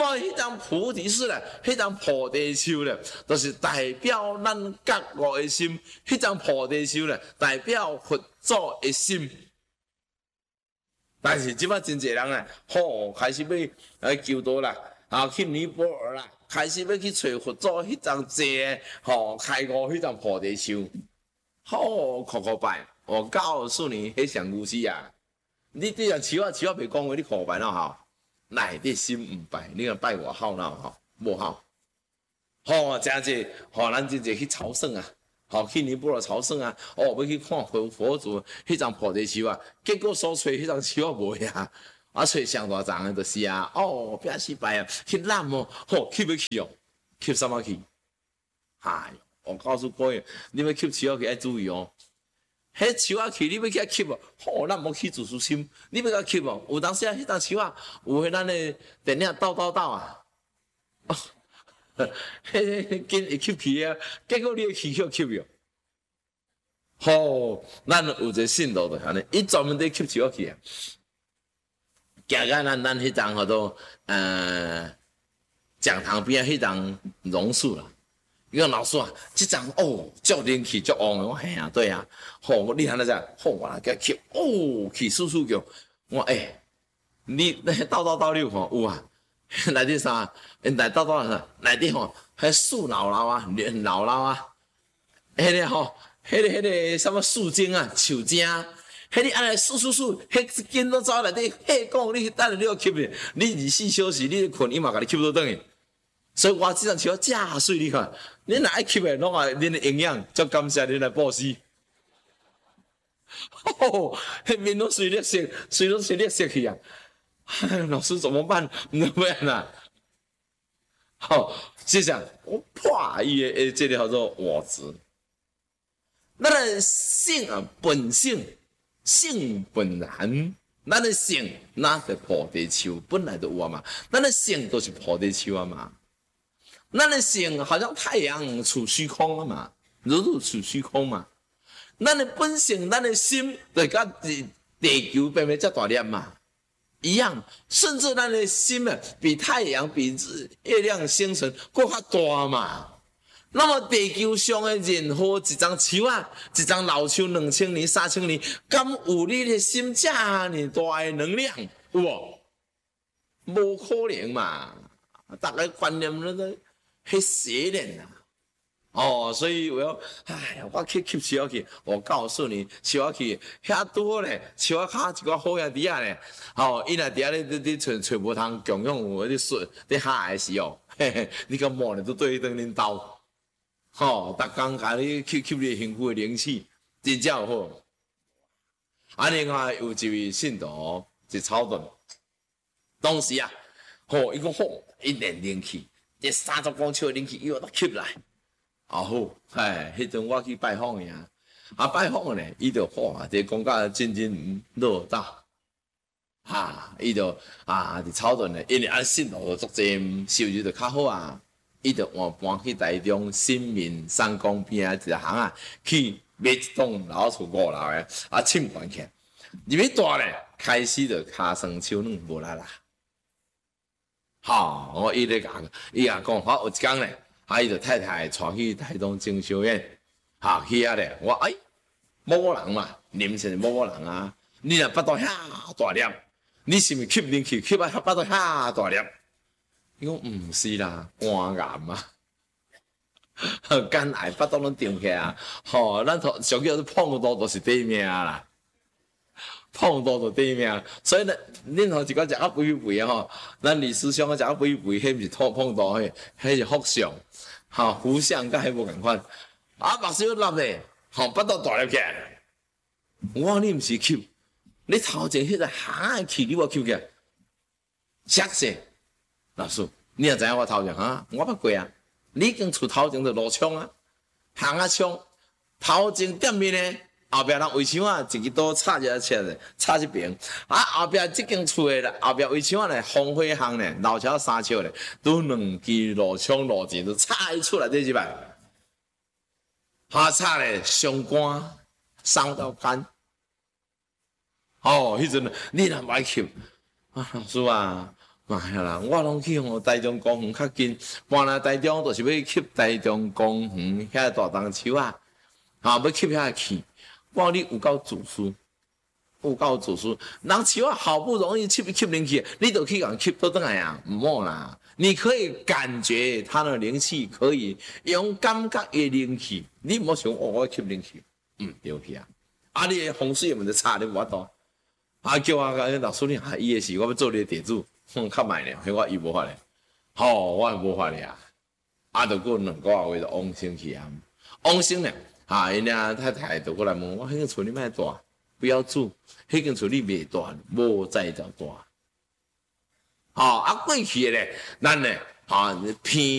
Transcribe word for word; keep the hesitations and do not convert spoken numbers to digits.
所以迄张菩提树咧，迄张菩提树咧，就是代表咱觉悟的心。迄张菩提树咧，代表佛祖的心。但是即摆真侪人啊，吼、开始要来求道啦，啊去尼泊尔啦，开始要去找佛祖迄张坐的，吼、开悟迄张菩提树，好哭哭拜。我告诉你，迄上牛死啊！你这样树啊树啊袂讲话，你哭拜哪吼？内底心毋拜，你若拜外口哪吼？无效。吼，真济，吼，咱真济去朝圣啊！好，去尼泊尔朝圣啊！哦，要去看佛佛祖迄张菩提树啊，结果所找迄张树啊无呀，啊找上大丛的就是啊，哦，变失败啊，去揽哦，吼，去要去哦，去什么去？哎，我告诉各位，你要吸树啊去要注意哦，迄树啊去，你要去吸哦，吼，咱无去自私心，你要甲吸哦，有当时啊，迄张树啊，有迄咱的电影斗斗斗啊。迄紧会吸气啊，结果你的气血吸了。吼，咱有一个信徒就安尼，伊专门在吸气去啊。行到咱咱迄张叫做呃讲堂边啊，迄张榕树啦。伊讲老师啊，即张哦，足灵气足旺的，我嘿啊，对啊。吼，你安尼只，吼，我来甲吸，哦，气速速叫，我诶、欸，你那斗斗斗你有看有啊？内底啥？因内斗斗啥？内底吼，迄树老老啊，老老啊，迄个吼，迄个迄个什么树精啊，树精，迄个安尼树树树，迄根都走内底，迄讲你等下你要吸的，你二十四小时你困，伊嘛甲你吸倒转去。所以我即阵树正水，你看，恁若爱吸的，拢啊恁的营养，足感谢恁来布施。吼，迄面拢水绿色，水拢水绿色去啊！老师怎么办？怎么样啊？好，接下来我破伊的诶，这个叫做我执。咱的性啊，本性，性本然。咱的性，那是菩提树本来就有啊嘛。咱的性都是菩提树啊嘛。咱的性好像太阳处虚空啊嘛，如如处虚空嘛。咱的本性，咱的心，就甲地地球变变遮大粒嘛。一样，甚至咱的心啊，比太阳、比月亮、星辰更较大嘛。那么地球上的任何一张树啊，一张老树两千年、三千年，敢有你的心这么大的能量？有无？无可能嘛！大家观念那个迄邪念啊！哦，所以我要，哎呀，我去吸树去，我告诉你，树去遐多咧，树骹一个好兄弟啊咧，哦，伊若伫遐咧，你你找找无通共用有啲水，你下的时候，嘿嘿，你个莫咧都对等恁兜，吼、哦，逐工甲你吸吸你幸福的灵气，真正有好。啊，另外有一位信徒，一草顿，当时啊，吼、哦，伊讲好，一念灵气，这三十公尺的灵气，伊要得吸来。啊好，哎，迄阵我去拜访伊啊，啊拜访咧，伊就哇，这讲甲真真乐道，哈，伊就啊伫草屯咧，因为安信徒就足济，收入就较好啊，伊就换搬去台中新民三公边啊一行啊，去买一栋老厝五楼诶，啊浸关起，入去住咧，开始就骹酸手软无力啦，好，我伊咧讲，伊也讲，好有一工咧。啊！伊就太太带去台东精修院，哈去遐咧。我哎，某某人嘛，nim是某某人啊。你若巴肚遐大粒，你是毋是吸灵气吸啊巴肚遐大粒？伊讲毋是啦，肝癌啊，肝癌巴肚拢长起啊。吼、哦，咱常常叫做碰到就是第一命啦，碰到就第一命。所以呢，恁吼一个食啊肥肥啊吼，咱李师兄啊食啊肥肥，迄毋是碰碰到迄，迄是福相。吼，福相甲迄无共款，啊，目睭立咧，吼，巴肚大粒起来。我讲你毋是吸，你头前迄个行的气，你我吸起来，xác实，老师，你也知影我头前哈，我捌过啊，你已经厝头前就落枪啊，行啊枪，头前店面呢，后壁人围墙啊，一支刀插一下切咧，插一边，啊，后壁即间厝诶啦，后壁围墙咧，风火巷咧，老桥三桥咧，都两支路枪路钱都插伊厝内底入来，哈插咧伤肝，伤到肝。哦，迄阵你若歹吸，啊，老师啊， 妈呀啦，我拢去吼台中公园较近，搬来台中就是要去台中公园遐大丛树啊，啊要去遐去。我讲你有够自私，有够自私。人树啊好不容易吸吸灵气，你就去共吸倒转来啊，唔好啦。你可以感觉它的灵气，可以用感觉的灵气，你唔好想哦，我吸灵气，嗯，对去啊。啊，你的风水门就差你无法度。啊，叫我甲老师你啊，伊的是我要做你的地主。哼，较慢咧，迄我伊无法咧，吼，我也无法咧啊，啊，着过两个月就往生去啊，往生咧，啊，因遐太太就过来问我，迄间厝你卖大，不要住，迄间厝你袂大，无再就大，吼，啊，过去咧，咱咧，啊，偏。